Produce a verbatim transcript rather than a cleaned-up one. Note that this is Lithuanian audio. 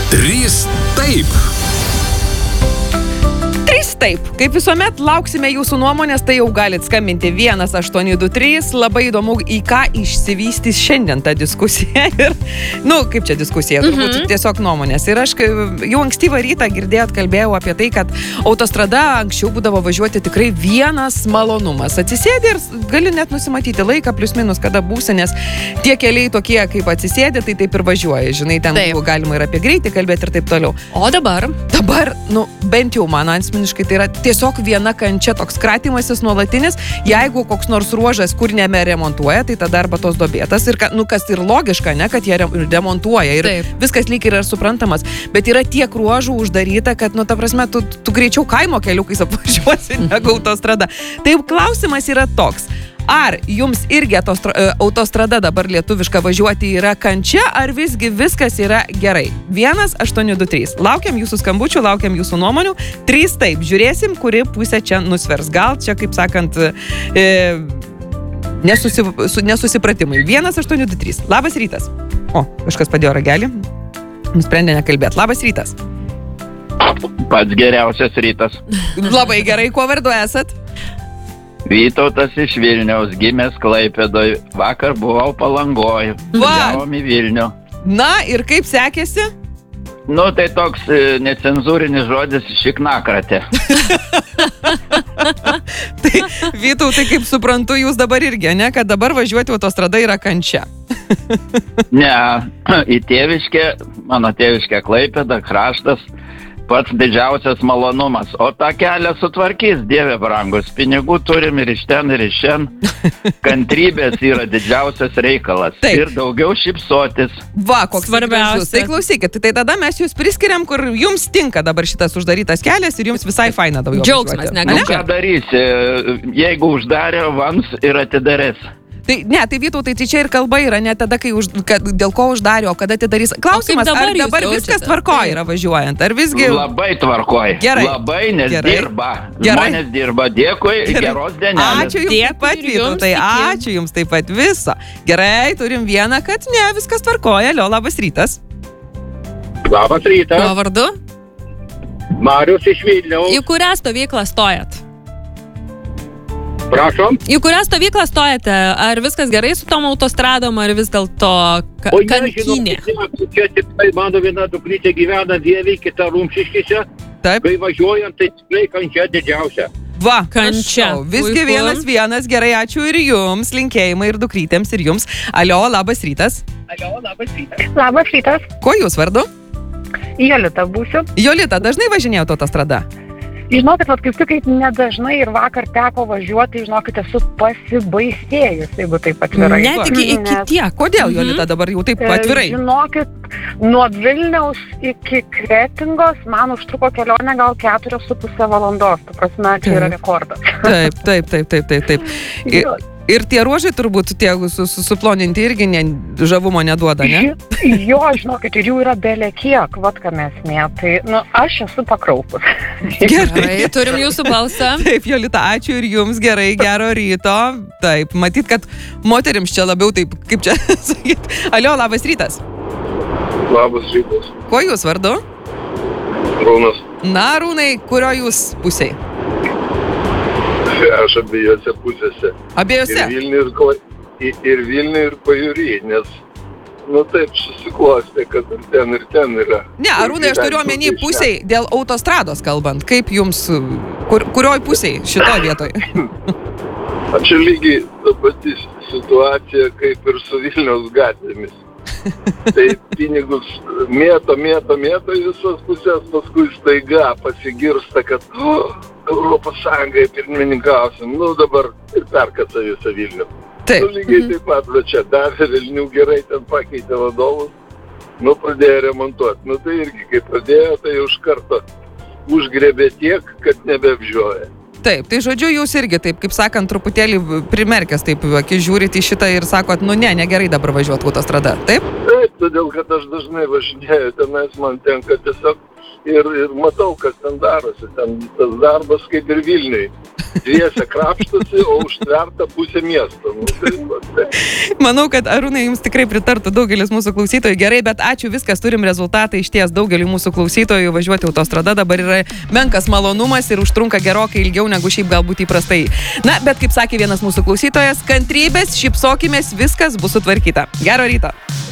Trys taip. Trys taip. Kaip visuomet lauksime jūsų nuomonės, tai jau galit skambinti vienas aštuoni du trys. Labai įdomu, į ką išsivystys šiandien ta diskusija. Ir, nu, kaip čia diskusija, turbūt mm-hmm. tiesiog nuomonės. Ir aš jau ankstyvą rytą girdėjot, kalbėjau apie tai, kad autostrada anksčiau būdavo važiuoti tikrai vienas malonumas. Atsisėdi ir gali net nusimatyti laiką, plius minus, kada būsi, nes tie keliai tokie, kaip atsisėdi, tai taip ir važiuoja. Žinai, ten taip. Galima ir apie greitį kalbėti ir taip toliau. O dabar? Dabar, nu, bent jau man asmeniškai tai yra tiesiog viena kančia, toks kratimasis nuolatinis. Jeigu koks nors ruožas, kur neberemontuoja, tai tada arba tos duobėtas. Ir, nu, kas ir logiška, ne, kad jie remontuoja. Ir taip. Viskas lyg yra suprantamas. Bet yra tiek ruožų uždaryta, kad, nu, ta prasme, tu, tu greičiau kaimo keliukais apvažiuosi negu autostrada. Taip, klausimas yra toks. Ar jums irgi autostrada dabar lietuviška važiuoti yra kančia, ar visgi viskas yra gerai? vienas aštuoni du trys. Laukiam jūsų skambučių, laukiam jūsų nuomonių. trys taip. Žiūrėsim, kuri pusė čia nusvers. Gal čia, kaip sakant, e, nesusi, su, nesusipratimai. vienas aštuoni du trys. Labas rytas. O, kažkas padėjo ragelį. Nusprendė nekalbėti. Labas rytas. Pats geriausias rytas. Labai gerai. Kuo vardu esat? Vytautas iš Vilniaus, gimęs Klaipėdoj, vakar buvau Palangoj, važiavom į Vilnių. Na, ir kaip sekėsi? Nu, tai toks e, necenzūrinis žodis šiknakratė. Tai, Vytautai, kaip suprantu, jūs dabar irgi, ne, kad dabar važiuoti autostrada yra kančia. Ne, į tėviškę, mano tėviškę Klaipėda, kraštas, pats didžiausias malonumas. O tą kelią sutvarkys, Dieve brangus. Pinigų turim ir iš ten, ir iš šen. Kantrybės yra didžiausias reikalas. Taip. Ir daugiau šypsotis. Va, koks svarbiausias. Tai klausykit, tai tada mes jūs priskiriam, kur jums tinka dabar šitas uždarytas kelias ir jums visai faina daugiau. Džiaugsmas, ne? Nu, ką darysi, jeigu uždarė, vans ir atidarės. Tai, ne, tai Vytautai, tai čia ir kalba yra, ne tada, kai už, kad, dėl ko uždarė, o kada atidarys. Klausimas, dabar ar dabar viskas tvarkoj yra važiuojant, ar visgi... Labai tvarkoj. Gerai. Labai, nes Gerai. dirba. Gerai. Žmonės dirba. Dėkui, Gerai. Geros dienelės. Ačiū jums taip pat, Vytautai. Ačiū jums taip pat viso. Gerai, turim vieną, kad ne, viskas tvarkoja. Alio, labas rytas. Labas rytas. Kuo vardu? Marius iš Vilniaus. Į kurią stovyklą stojat? Prašom. Į kurią stovyklą stojate? Ar viskas gerai su tom autostradom, ar vis dėlto ka- O kankinė? nežinau, čia tik tai mano viena dukrytė gyvena Dievį, kita Rumšiškėse. Taip. Kai važiuojam, tai tikrai kančia didžiausia. Va, Kančia. prašau. Visgi Puiku. vienas vienas. Gerai, ačiū ir jums. Linkėjimai ir dukrytėms ir jums. Alio, labas rytas. Alio, labas rytas. Labas rytas, Kuo jūs vardu? Jolita būsiu. Jolita, dažnai važinėjau autostrada? Žinokit, vat kaip tik kaip nedažnai ir vakar teko važiuoti, žinokit, esu pasibaisėjus, jeigu taip atvirai. Net iki, iki Nes, tiek. Kodėl, Mhm. Jolita, dabar jau taip e, atvirai? Žinokit, nuo Vilniaus iki Kretingos man užtruko kelionė gal keturios su pusė valandos. Ta prasme, čia yra Taip. rekordas. Taip, taip, taip, taip, taip, taip. Ir, ir tie ruožai turbūt tie su, su, suploninti irgi ne, žavumo neduoda, ne? Jo, žinokit, ir jų yra belė kiek, vat ką mes mė. Tai, nu, aš esu pakraupus. Gerai, turim jūsų balsą. Taip, Jolita, ačiū ir jums, gerai, gero ryto. Taip, matyt, kad moterims čia labiau taip, kaip čia sakyt. Alio, labas rytas. Labas rytas. Kuo jūs vardu? Rūnas. Na, Rūnai, kurio jūs pusiai? Aš abiejose pusėse. Abiejose? Vilnių ir, Kla- ir, ir Vilnių ir Pajūry, nes, nu taip susiklostė, kad ir ten ir ten yra. Ne, Arūnai, aš turiu omeny pusiai dėl autostrados kalbant. Kaip jums, kur, kurioj pusiai šitoj vietoj? Čia lygiai ta pati situacija kaip ir su Vilniaus gatvėmis. Tai pinigus mėto, mėto, mėto į visas pusės, paskui staiga pasigirsta, kad oh, Europos Sąjungai pirmininkausim, nu dabar ir perkasa visą Vilnių. Taip. Nu, lygiai taip pat, bet čia davė Vilnių gerai, ten pakeitė vadovus, nu pradėjo remontuoti. Nu tai irgi, kai pradėjo, tai už karto užgrebė tiek, kad nebeapžioja. Taip, tai žodžiu, jūs irgi taip, kaip sakant, truputėlį primerkęs taip, akis žiūrit į šitą ir sakot, nu ne, negerai dabar važiuoti autostrada, taip? Taip, todėl, kad aš dažnai važinėjau, tenais man tenka tiesiog ir, ir matau, kas ten darosi. Ten tas darbas kaip ir Vilniui. Dviese krapštasi, o užtverta pusė miesto. Nu, tai, va, tai. Manau, kad Arūnai jums tikrai pritartų daugelis mūsų klausytojų. Gerai, bet ačiū, viskas, turim rezultatą. Iš ties daugelį mūsų klausytojų važiuoti autostrada dabar yra menkas malonumas ir užtrunka gerokai ilgiau negu šiaip galbūt įprastai. Na, bet kaip sakė vienas mūsų klausytojas, kantrybės, šypsokimės, viskas bus sutvarkyta. Gero ryto.